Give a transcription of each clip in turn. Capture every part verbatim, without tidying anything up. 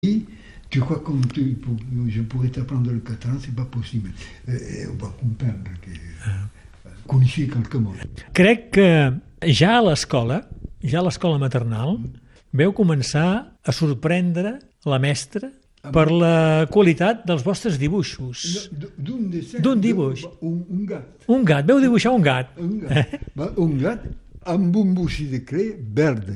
Tu crois que tu, je pourrais t'apprendre le catalan, c'est pas possible. Eh, ho va comprendre, que coneixia qualque mot. Crec que ja a l'escola, ja a l'escola maternal, veu començar a sorprendre la mestra per la qualitat dels vostres dibuixos. D'un dessin? D'un dibuix. Un, un gat. Un gat, veu dibuixar un gat. Un gat, un gat amb un bocí de cre verd.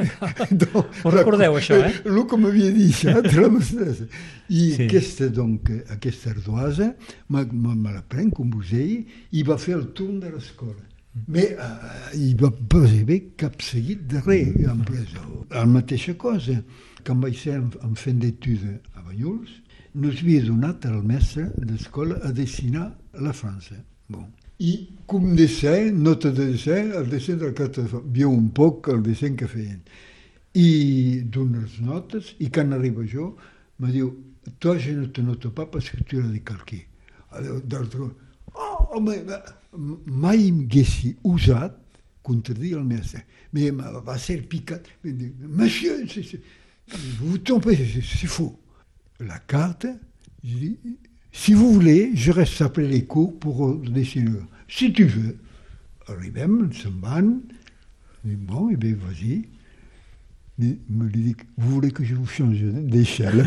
Ho recordeu, això, eh? El que m'havia dit, la mestressa. I Sí. aquesta, donc, aquesta ardoisa, me, me, me la prenc com busell i va fer el torn de l'escola. Bé, uh, hi va percebre cap seguit de res, en presa. La mateixa cosa, quan vaig ser en, en fent d'etude a Banyuls, no s'havia donat al mestre d'escola a dessinar la França. Bon. I com dessin, nota de dessin, el dessin del català, viu un poc el dessin que feien. I dones notes, i quan arriba jo, me diu, toi je ne te note pas parce que tu l'as décalqué. D'altre, oh, home, mai m'haguessi usat contradir el mestre. Mais va ser picat. Monsieur, c'est, c'est, vous trompez, c'est, c'est faux. La carte, je dis, si vous voulez, je reste après les cours pour dessiner. Si tu veux. Arribem, se'n van. Je dis, bon, eh bien, vas-y. Mais me lui dit, vous voulez que je vous change d'échelle?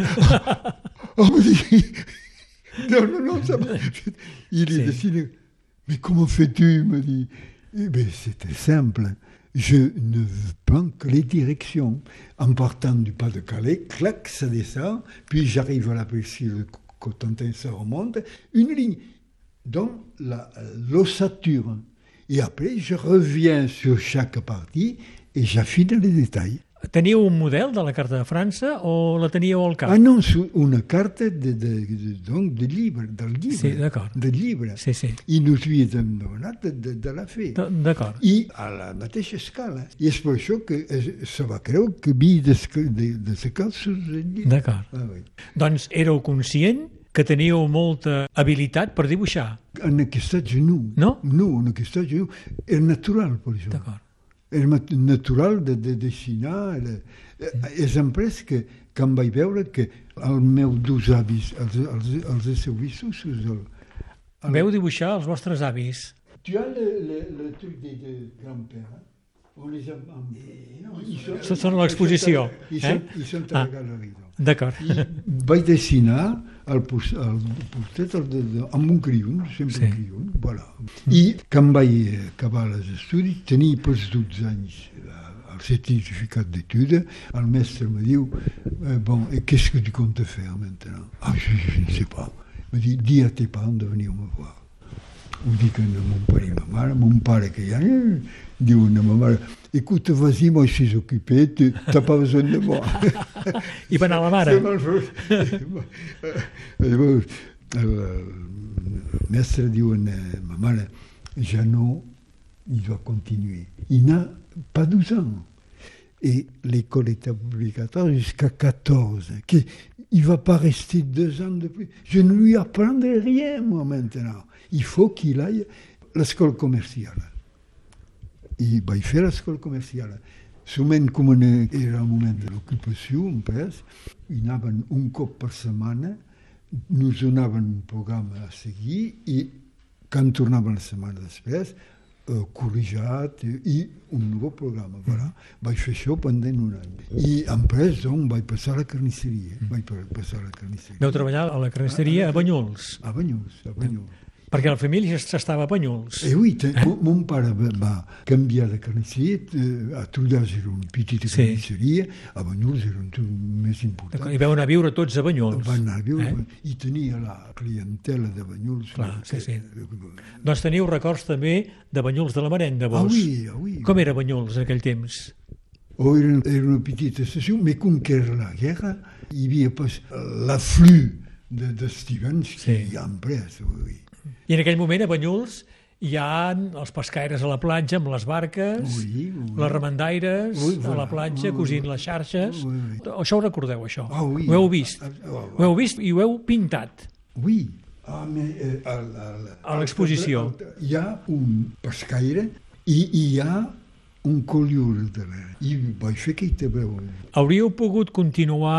On me dit, non, non, non, ça va. Il est dessiné. Mais comment fais-tu? Il me dit, eh bien, c'était simple. Je ne prends que les directions. En partant du pas de Calais, clac, ça descend, puis j'arrive à la Presqu'île Cotentin, ça remonte, une ligne, donc la, l'ossature. Et après, je reviens sur chaque partie et j'affine les détails. Teniu un model de la carta de França o la teníeu al cap? Ah non, una carta de, de, de, donc, de llibre, del llibre. Sí, d'acord. Del llibre. Sí, sí. I nos havíem donat de, de, de la fe. D'acord. I a la mateixa escala. I és per això que se va creure que havia de, de, de sacar els llibres. D'acord. Ah, oui. Doncs éreu conscient que teníeu molta habilitat per dibuixar? En aquest age no. No? No, en aquest age no. Era natural, per això. D'acord. Era natural de, de dessinar. Era, mm. És emprès que, que em vaig veure que els meus dos avis, els, els, els heu vistos? El, el... Veu dibuixar els vostres avis? Tu as le, le, le truc de, de grand-père? On les a... No, són, són a l'exposició. I són, eh? I són a la galeria. D'acord. I vaig dessinar el, el postet el de, de, amb un crion, sempre sí. Un crion, voilà. I quan vaig acabar els estudis, tenia pels dotze anys el certificat d'études, el mestre me diu, eh, bon, et qu'est-ce que tu comptes faire maintenant? Ah, je, je ne sais pas. Me dit, dis à tes parents de venir me voir. Ho dic a mon pare i ma mare, mon pare que ja eh, diu a ma mare, écoute, vas-y, moi je suis occupé, tu n'as pas besoin de moi. I va anar la mare? El mestre diu a ma mare, Jeannot, il doit continuer. Il n'a pas douze ans. Et l'école est obligatoire jusqu'à quatorze. Il ne va pas rester deux ans de plus. Je ne lui apprendrai rien, moi, maintenant. Il faut qu'il aille à l'école commerciale. I vaig fer l'escola comercial. Sumament com era el moment de l'ocupació, en pres, hi anaven un cop per setmana, nos donaven un programa a seguir i quan tornaven la setmana després, eh, corrijat i un nou programa. Voilà. Vaig fer això pendent un any. I en pres, doncs, vaig passar a la carnisseria. Vaig passar a la carnisseria. Vau treballar a la carnisseria a Banyuls? A Banyuls, a Banyuls. Perquè la família s'estava a Banyuls. Eh oui, eh? Mon pare va canviar de carnisseria, a Trullars era una petita carnisseria, sí. A Banyuls era un tot més important. I vau anar a viure tots a Banyuls. Va anar a viure, eh? I tenia la clientela de Banyuls. Clar, sí, sí. Doncs teniu records també de Banyuls de la Marenda, vos? Ah oui, ah oui. Com era Banyuls en aquell temps? Oh, era, era una petita estació, però com que era la guerra, hi havia pas l'aflux d'estivants que hi han pres, oui. I en aquell moment a Banyuls hi ha els pescaires a la platja amb les barques, oui, oui. Les remendaires oui, a la platja, oui, cosint les xarxes. Oui, oui. Això ho recordeu, això? Ah, oui. Ho heu vist? Ah, ah, ah. Ho heu vist i ho heu pintat? Oui. Ah, mais, eh, al, al, a l'exposició. Hi ha un pescaire i hi ha un colliure darrere. I vaig fer que hi te veu. Hauríeu pogut continuar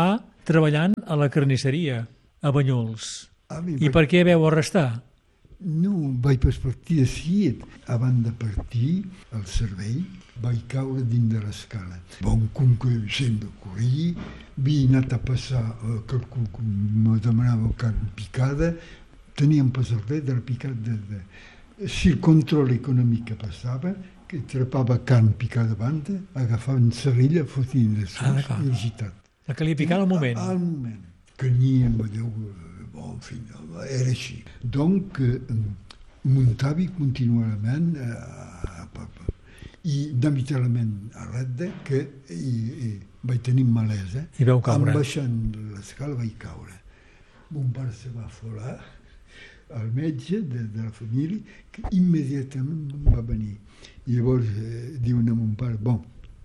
treballant a la carnisseria, a Banyuls. Ah, bé, I per què veu arrestar? No, vaig pas partir d'ací. Abans de partir al servei, vaig caure dins de l'escala. Bon, com que sempre corria, havia anat a passar, eh, calcul que me demanava carn picada, teníem pas el res de la picada. De, de... Si el control econòmic que passava, que trepava carn picada a banda, agafaven serrilla, fotien de sos Ah, i agitat. La que li picava al moment. Al moment. Que n'hi em va dir, bon, en fi, era així. Donc, eh, muntava continuament a, a papa. I inevitabiliment a redde que i, i vaig tenir malesa. I veu caure. Em baixant l'escala vaig caure. Mon pare se va afolar, el metge de, de la família, que immediatament va venir. I llavors eh, diuen a mon pare, bon,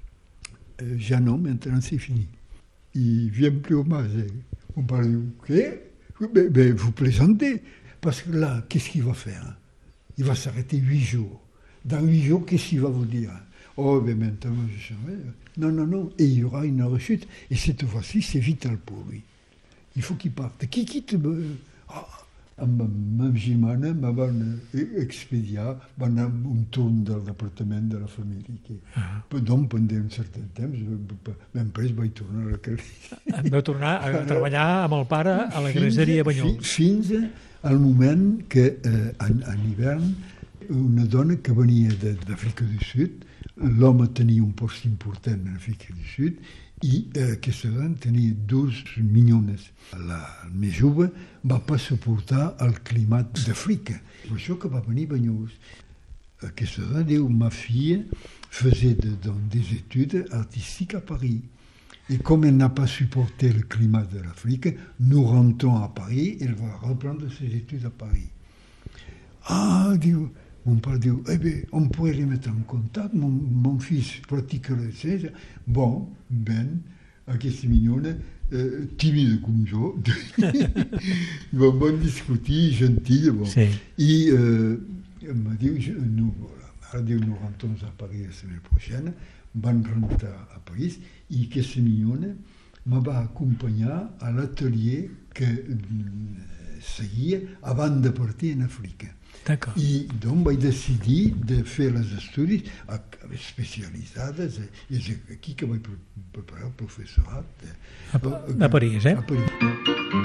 eh, ja no, maintenant c'est fini. Il vient plus au marché. Mon père dit, ok, mais, mais vous plaisantez. Parce que là, qu'est-ce qu'il va faire? Il va s'arrêter huit jours. Dans huit jours, qu'est-ce qu'il va vous dire? Oh, mais maintenant, je sais. Non, non, non. Et il y aura une rechute. Et cette fois-ci, c'est vital pour lui. Il faut qu'il parte. Qui quitte... Oh, amb ma germana me van expediar, van anar un torn del departament de la família. Que, ah. Doncs, pendent un cert temps, ben pres vaig tornar a la carnisseria. Vau tornar a treballar amb el pare a la carnisseria Banyuls. Fins al moment que, eh, en, en hivern, una dona que venia d'Àfrica del Sud, l'home tenia un post important en Àfrica del Sud, i eh, aquesta dona tenia dos minyones. La més jove va pas suportar el climat d'Àfrica. Per això que va venir a Banyuls. Aquesta dona diu, ma fille faisait de, de, des études artistiques à Paris. Et comme elle n'a pas supporté le climat de l'Afrique, nous rentrons à Paris, elle va reprendre ses études à Paris. Ah, diu, mon pare diu, eh bé, on pourrait les mettre en contact, mon, mon fils pratiquerait ça. Bon, ben, aquesta minyona, eh, tímida com jo, bon, bon discutir, gentilla, bon. Sí. I eh, me diu, nous, ara diu, nous rentrons a Paris la setmana prochaine, van rentrar a París, i aquesta minyona me va acompanyar a l'atelier que eh, seguia abans de partir en Àfrica. I doncs vaig decidir de fer les estudis especialitzades, i és aquí que vaig preparar el professorat. A, a París, eh? A París.